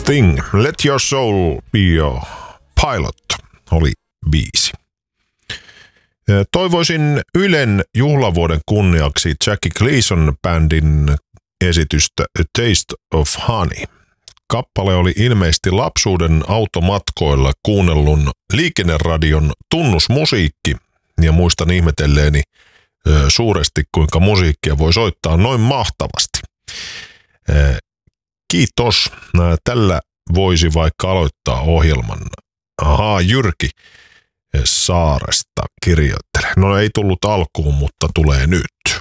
Sting, Let Your Soul Be Your Pilot oli biisi. Toivoisin Ylen juhlavuoden kunniaksi Jackie Gleason bändin esitystä A Taste of Honey. Kappale oli ilmeisesti lapsuuden automatkoilla kuunnellun liikenneradion tunnusmusiikki, ja muistan ihmetelleeni suuresti, kuinka musiikkia voi soittaa noin mahtavasti. Kiitos. Tällä voisi vaikka aloittaa ohjelman. Jyrki Saaresta kirjoittelee. No ei tullut alkuun, mutta tulee nyt.